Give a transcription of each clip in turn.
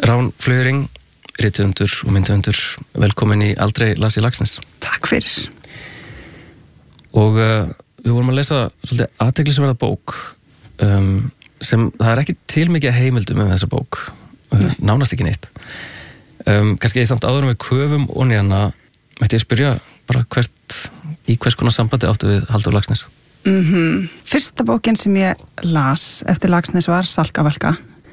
Rán Flöring, rithöfundur og myndhöfundur, velkomin í Aldrei las ég Laxness. Takk fyrir. Og við vorum að lesa svolítið athyglisverða bók sem það ekki til mikið heimildum um þessa bók, nánast ekki neitt. Kannski ég samt áður við köfum og nýjana, mætti ég spyrja bara í hvers konar sambandi áttu við Halldór Laxness? Fyrsta bókin sem ég las eftir Laxness var Salkavalka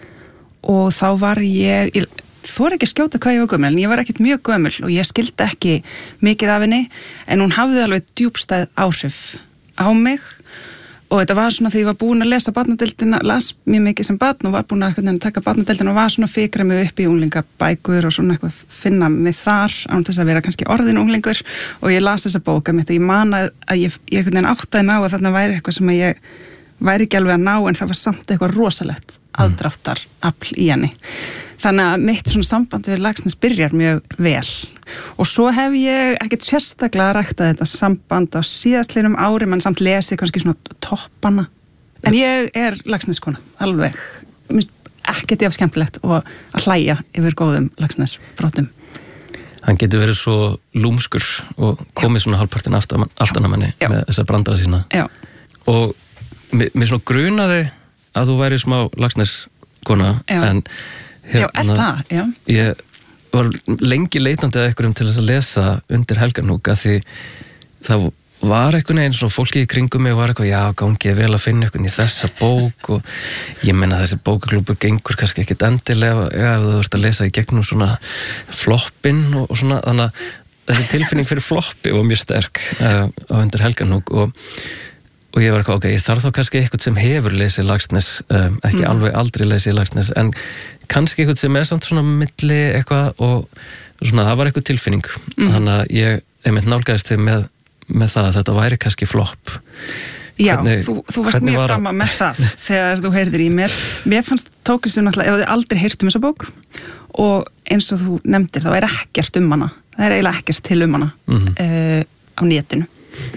og þá var ég þori ekki að skjóta hvað ég var gömul, en ég var ekkert mjög gömul og ég skildi ekki mikið af henni, en hún hafði alveg djúpstæð áhrif á mig og þetta var svona því ég var búin að lesa barnadeildina, las mjög mikið sem barn og var búin að taka barnadeildina og var svona fikra mig upp í unglingabækur og svona eitthvað finna mig þar án þess að vera kannski orðin unglingur og ég las þessa bóka mitt og ég man að ég einhvern veginn áttaði mig á að þarna væri eitthvað sem ég væri ekki alveg að ná en það var samt eitthvað rosalegt aðdráttarafl í henni. Þannig að mitt svona samband við Laxness byrjar mjög vel og svo hef ég ekkert sérstaklega ræktað þetta samband á síðastliðnum ári, mann samt lesi kannski svona toppana. En ég Laxness kona, alveg. Mér finnst ekkert jafn skemmtilegt og að hlæja yfir góðum Laxness brotum. Hann getur verið svo lúmskur og komið svona hálfpartinn aftan að manni með þessa brandara sína. Já. Og mér svona grunaði að þú væri smá Laxness kona, en já, það, já. Ég var lengi leitandi að einhverjum til þess að lesa undir Helganúk því það var einhvern veginn svona fólki í kringum mig var eitthvað, já, gangi vel að finna einhvern í þessa bók og ég meina þessi bókaklúbur gengur kannski ekkit endilega ef þú ert að lesa í gegnum svona floppin og svona, þannig að þessi tilfinning fyrir floppi var mjög sterk á undir Helganúk og ég var eitthvað, ok, ég þarf þá kannski eitthvað sem hefur lesið Laxness, ekki alveg aldrei lesið Laxness, en kannski eitthvað sem samt svona milli eitthvað og svona, það var eitthvað tilfinning. Þannig að ég einmitt nálgæðist þig með það að þetta væri kannski flopp. Já, þú varst mjög fram að með það þegar þú heyrðir í mér. Mér fannst tókist sem náttúrulega, ef þið aldrei heyrt þessa bók og eins og þú nefndir, það væri ekkert hana. Það eiginlega ekkert til hana á netinu.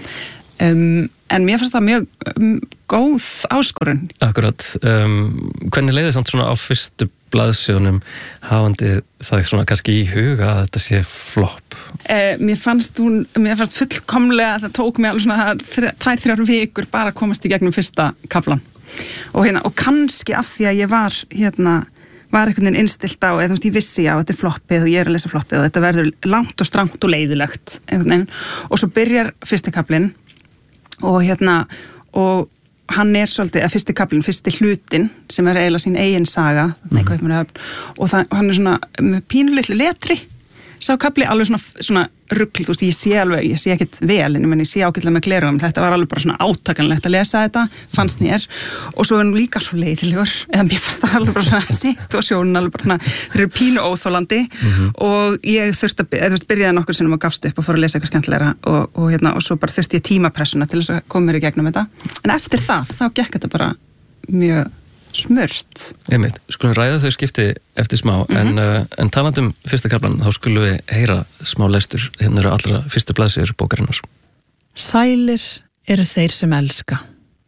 En mér fannst það mjög góð áskorun. Akkurat. Hvernig leiði samt svona á fyrstu blaðsjónum hafandi það svona kannski í huga að þetta sé flopp? Mér fannst fullkomlega að það tók mig alveg svona 2-3 vikur bara að komast í gegnum fyrsta kaflan. Og kannski af því að ég var einhvern veginn innstilt á, eða þú veist, ég vissi þetta floppið og ég að lesa floppið og þetta verður langt og strangt og leiðilegt einhvern veginn. Og svo byrjar fyrsti kaflinn og og hann svolítið, að fyrsti kaflinn, fyrsti hlutin sem eiginlega sín eigin saga og hann svona með pínulitlu letri sá kafli alveg svona rugl, þú veist, ég sé ekkert vel en ég sé ágætlega með gleraugum, þetta var alveg bara svona átakanlegt að lesa þetta, fannst mér og svo nú líka svo leiðilegur eða mér fannst það alveg bara svona situasjónin alveg bara svona, þeir eru pínu óþolandi og ég þurfti að byrjaði nokkur sinnum og gafst upp og fór að lesa eitthvað skemmtilegra og svo bara þurfti ég tímapressuna til þess að koma mér í gegnum þetta, en eftir það þá gekk þetta bara mjög smurt. Einmitt, skulum ræða þau skipti eftir smá, en talandi fyrsta kaflan, þá skulum við heyra smá lestur, hérna eru allra fyrstu blaðsíður bókarinnar. Sælir eru þeir sem elska.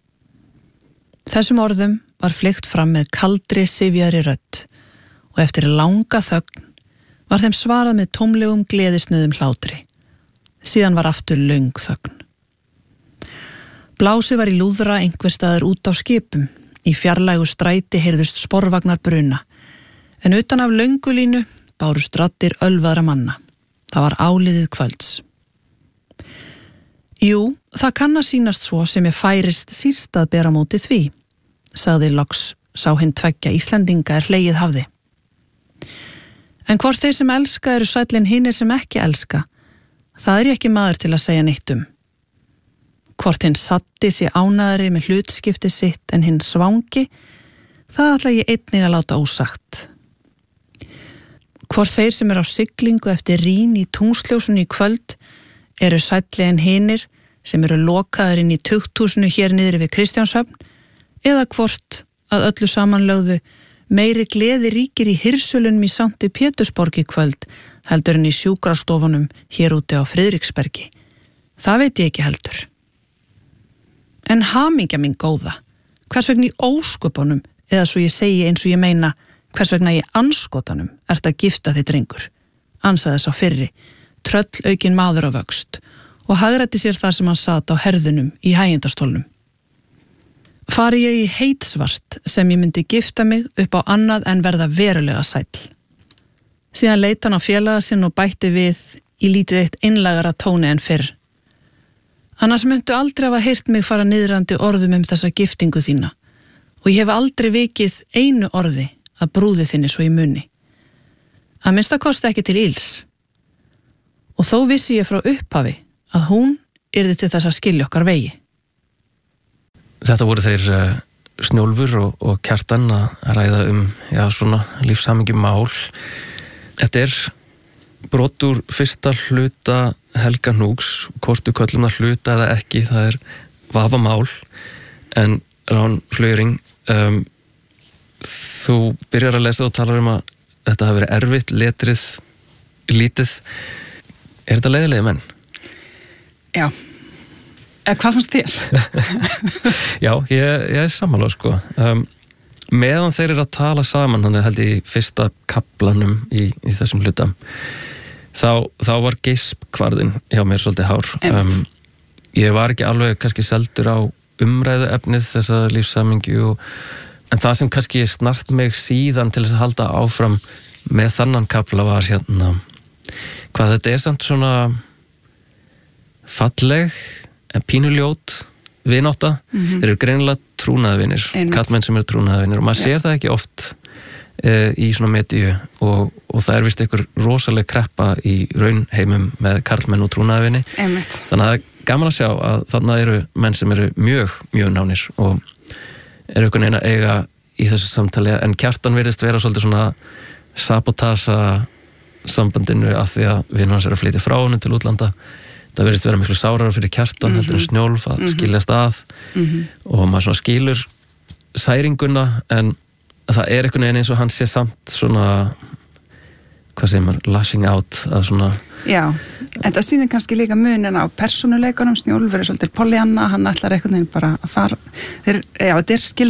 Þessum orðum var fleygt fram með kaldri syfjaðri rödd og eftir langa þögn var þeim svarað með tómlegum gleðisnöðum hlátri. Síðan var aftur löng þögn. Blási var í lúðra einhver staðar út á skipum. Í fjarlægu stræti heyrðust sporvagnar bruna, en utan af löngulínu bárust raddir ölvaðra manna. Það var áliðið kvölds. Jú, það kann að sýnast svo sem ég færist síst að bera móti því, sagði loks sá hinn tveggja Íslendinga hlegið hafði. En hvort þeir sem elska eru sællin hinir sem ekki elska, það ég ekki maður til að segja neitt Hvort hinn satti sé ánæðri með hlutskipti sitt en hinn svangi, það ætla ég einnig að láta ósagt. Hvort þeir sem eru á siglingu eftir rín í tungsljósunu í kvöld eru sælli en hinir sem eru lokaðir inn í 20.000 hér niðri við Kristjánshöfn, eða hvort að öllu samanlögðu meiri gleði ríkir í hirsölunum í Sankti Pétursborg í kvöld heldur en í sjúkrastofunum hér úti á Friðriksbergi. Það veit ég ekki heldur. En hamingja mín góða, hvers vegna í ósköpunum, eða svo ég segi eins og ég meina, Hvers vegna í anskotanum ert að gifta þig drengur, ansaði sá fyrri, tröll aukinn maður á vöxt og hagrætti sér þar sem hann sat á herðunum í hægindastólnum. Fari ég í heitsvart sem ég myndi gifta mig upp á annað en verða verulega sæll. Síðan leit hann á félaga sinn og bætti við í lítið eitt einlægara tóni en fyrr. Annars myndu aldrei hafa heyrt mig fara niðrandi orðum þessa giftingu þína og ég hef aldrei vikið einu orði að brúði þinni svo í munni. Að minnsta kosti ekki til ills. Og þó vissi ég frá upphafi að hún yrði til þess að skilja okkar vegi. Þetta voru þeir Snjólfur og Kjartan að ræða svona lífshamingju mál. Þetta brot úr fyrsta hluta Helga Hnúks, hvort við köllum það hluta eða ekki, það vafamál. En Rán Flöring, þú byrjar að lesa og talar að þetta hafi verið erfitt, letrið, lítið. Þetta leiðilegi menn? Já. Hvað fannst þér? Já, ég sammála sko. Meðan þeir að tala saman, þannig held ég í fyrsta kaplanum í þessum hluta, þá var geispkvarðinn hjá mér svolítið hár. Ég var ekki alveg kannski seldur á umræðu efnið þessa lífssamingju, en það sem kannski snart mig síðan til þess að halda áfram með þannan kapla var hvað þetta samt svona falleg, pínuljót vinátta. Þeir eru greinilega trúnaðarvinir, kallmenn sem eru trúnaðarvinir og maður sér það ekki oft í svona medíu og það vist einhver rosaleg kreppa í raunheimum með karlmenn og trúnaðarvini. Þannig að það gaman að sjá að þarna eru menn sem eru mjög, mjög nánir og eru einhvern veginn að eiga í þessu samtali, en Kjartan virðist vera svolítið svona sabotasa sambandinu af því að vinur hans að flytja frá honum til útlanda. Það virðist vera miklu sárara fyrir Kjartan heldur en Snjólf að skiljast að og maður svona skilur særinguna, en það einhvern veginn eins og hann sé samt svona, hvað segir maður, lashing out að svona. Já, en það sýnir kannski líka munin á persónuleikunum. Snjólfur svolítið Pollyanna, hann ætlar einhvern veginn bara að fara, þetta skil